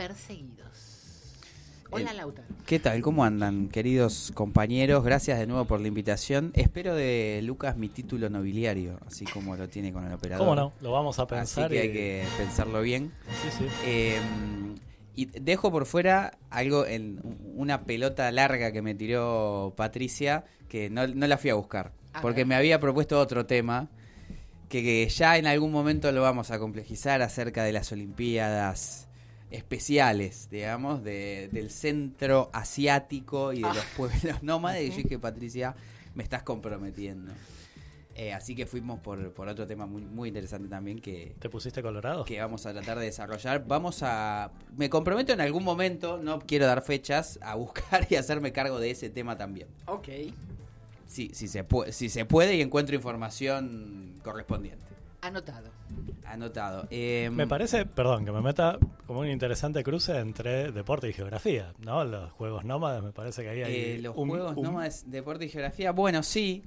perseguidos. Hola, Lautaro. ¿Qué tal? ¿Cómo andan, queridos compañeros? Gracias de nuevo por la invitación. Espero de Lucas mi título nobiliario, así como lo tiene con el operador. ¿Cómo no? Lo vamos a pensar. Así que hay que pensarlo bien. Sí. Y dejo por fuera algo en una pelota larga que me tiró Patricia, que no la fui a buscar, porque me había propuesto otro tema, que ya en algún momento lo vamos a complejizar, acerca de las Olimpiadas especiales, digamos, del centro asiático y de los pueblos nómades. Y yo dije, Patricia, me estás comprometiendo. Así que fuimos por otro tema muy, muy interesante también que... ¿Te pusiste colorado? Que vamos a tratar de desarrollar. Me comprometo en algún momento, no quiero dar fechas, a buscar y hacerme cargo de ese tema también. Ok. Si se puede y encuentro información correspondiente. Anotado. Me parece, perdón, que me meta como un interesante cruce entre deporte y geografía, ¿no? Los juegos nómades, me parece que ahí hay los juegos nómades, deporte y geografía. Bueno, sí.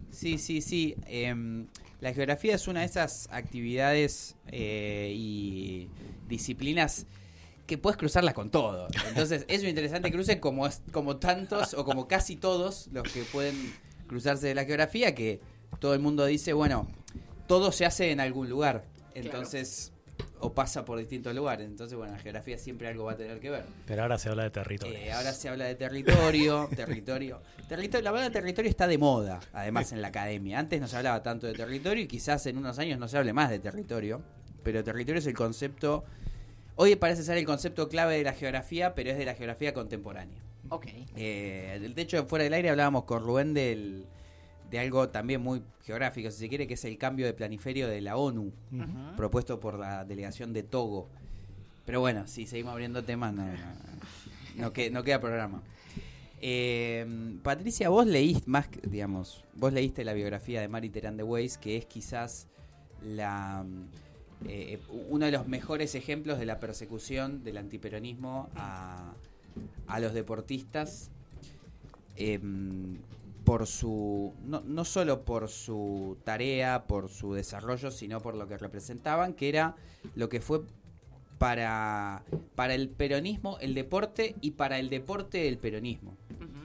La geografía es una de esas actividades y disciplinas que puedes cruzarlas con todo. Entonces, es un interesante cruce como tantos o como casi todos los que pueden cruzarse de la geografía, que todo el mundo dice, bueno, todo se hace en algún lugar. Entonces, o pasa por distintos lugares. Entonces, bueno, la geografía siempre algo va a tener que ver. Pero ahora se habla de territorio. Ahora se habla de territorio. La palabra territorio está de moda, además, en la academia. Antes no se hablaba tanto de territorio y quizás en unos años no se hable más de territorio. Pero territorio es el concepto... Hoy parece ser el concepto clave de la geografía, pero es de la geografía contemporánea. Ok. De hecho, fuera del aire hablábamos con Rubén de algo también muy geográfico, si se quiere, que es el cambio de planiferio de la ONU, propuesto por la delegación de Togo. Pero bueno, si seguimos abriendo temas, no queda programa. Patricia, vos leíste la biografía de Mary Terán de Weiss, que es quizás uno de los mejores ejemplos de la persecución del antiperonismo a los deportistas, por su no solo por su tarea, por su desarrollo, sino por lo que representaban, que era lo que fue para el peronismo el deporte y para el deporte el peronismo.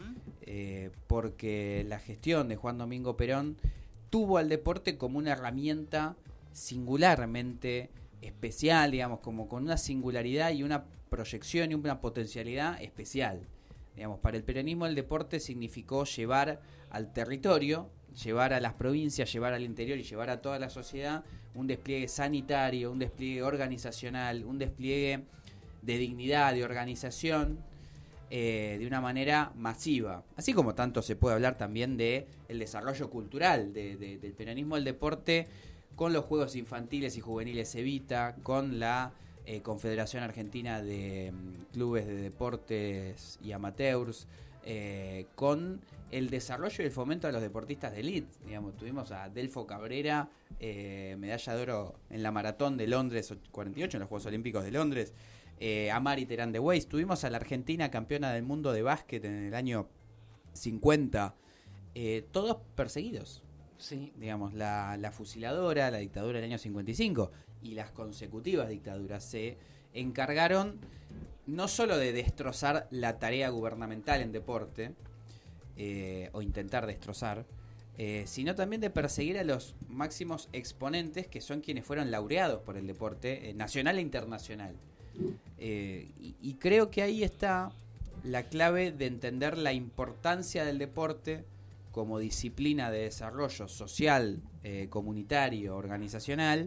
Porque la gestión de Juan Domingo Perón tuvo al deporte como una herramienta singularmente especial, digamos, como con una singularidad y una proyección y una potencialidad especial. Digamos, para el peronismo el deporte significó llevar al territorio, llevar a las provincias, llevar al interior y llevar a toda la sociedad un despliegue sanitario, un despliegue organizacional, un despliegue de dignidad, de organización, de una manera masiva. Así como tanto se puede hablar también de el desarrollo cultural del peronismo del deporte, con los Juegos Infantiles y Juveniles Evita, con la Confederación Argentina de Clubes de Deportes y Amateurs, con el desarrollo y el fomento a los deportistas de élite. Digamos, tuvimos a Delfo Cabrera, medalla de oro en la maratón de Londres 48, en los Juegos Olímpicos de Londres, a Mary Terán de Weiss. Tuvimos a la Argentina campeona del mundo de básquet en el año 50, todos perseguidos. Sí. Digamos, la fusiladora, la dictadura del año 55 y las consecutivas dictaduras se encargaron no solo de destrozar la tarea gubernamental en deporte, o intentar destrozar, sino también de perseguir a los máximos exponentes, que son quienes fueron laureados por el deporte nacional e internacional. Y creo que ahí está la clave de entender la importancia del deporte como disciplina de desarrollo social, comunitario, organizacional,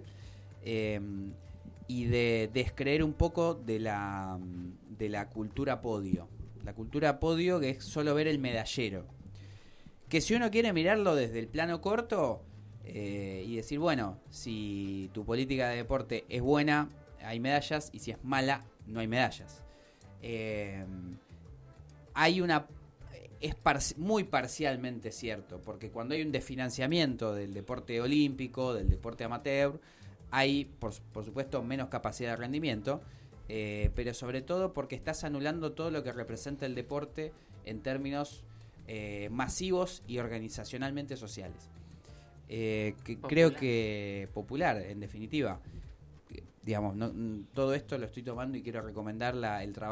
y de descreer un poco de la cultura podio. La cultura podio, que es solo ver el medallero. Que si uno quiere mirarlo desde el plano corto y decir, bueno, si tu política de deporte es buena, hay medallas, y si es mala, no hay medallas. Es muy parcialmente cierto, porque cuando hay un desfinanciamiento del deporte olímpico, del deporte amateur, hay, por supuesto, menos capacidad de rendimiento, pero sobre todo porque estás anulando todo lo que representa el deporte en términos masivos y organizacionalmente sociales. Creo que popular, en definitiva. Digamos, todo esto lo estoy tomando y quiero recomendar el trabajo